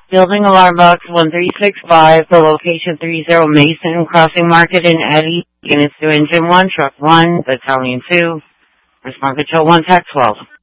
Building Alarm Box 1365, the location 30 Mason Crossing Market in Eddy. Units to Engine 1, Truck 1, Battalion 2. Response Control 1, TAC 12.